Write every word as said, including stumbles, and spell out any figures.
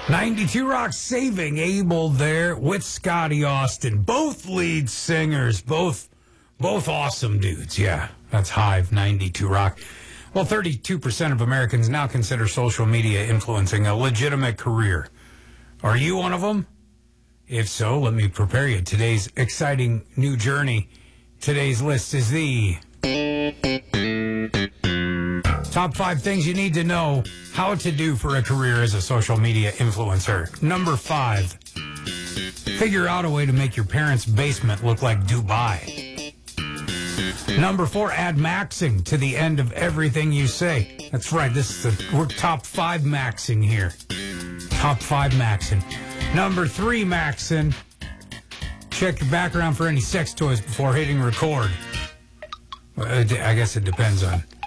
ninety-two Rock saving Abel there with Scotty Austin. Both lead singers, both both awesome dudes. Yeah, that's Hive, ninety-two Rock. Well, thirty-two percent of Americans now consider social media influencing a legitimate career. Are you one of them? If so, let me prepare you. Today's exciting new journey. Today's list is the top five things you need to know how to do for a career as a social media influencer. Number five, figure out a way to make your parents' basement look like Dubai. Number four, add maxing to the end of everything you say. That's right, this is the, we're top five maxing here. Top five maxing. Number three, maxing. Check your background for any sex toys before hitting record. I guess it depends on